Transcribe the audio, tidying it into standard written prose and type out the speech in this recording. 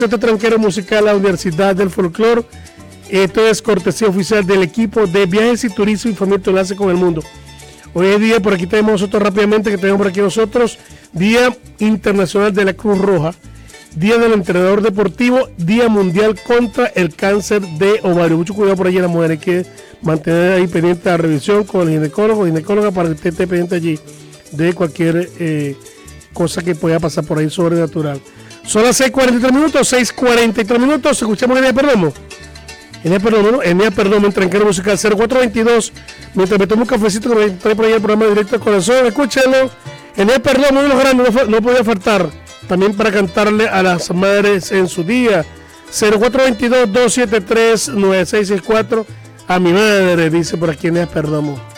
Este tranquero musical, la Universidad del Folclor. Esto es cortesía oficial del equipo de viajes y turismo y familia Enlace con el Mundo. Hoy es día, por aquí tenemos nosotros rápidamente, que tenemos por aquí nosotros, Día Internacional de la Cruz Roja, Día del Entrenador Deportivo, Día Mundial contra el Cáncer de Ovario. Mucho cuidado por allí, las mujeres, hay que mantener ahí pendiente la revisión con el ginecólogo, ginecóloga, para que usted esté pendiente allí de cualquier cosa que pueda pasar por ahí sobrenatural. Son las 6:43 minutos, 6:43 minutos. Escuchamos Enea Perdomo. Enea Perdomo en tranquero musical 0422. Mientras me tomo un cafecito que me trae por ahí el programa Directo al Corazón, escúchenlo. Enea Perdomo, uno de los grandes, no podía faltar. También para cantarle a las madres en su día. 0422-273-9664. A mi madre, dice por aquí Enea Perdomo.